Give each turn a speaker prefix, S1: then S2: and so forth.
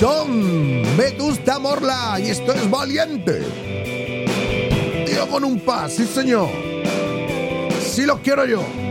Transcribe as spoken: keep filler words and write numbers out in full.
S1: son Vetusta Morla y esto es Valiente. Tío con un pas, sí señor. Sí lo quiero yo.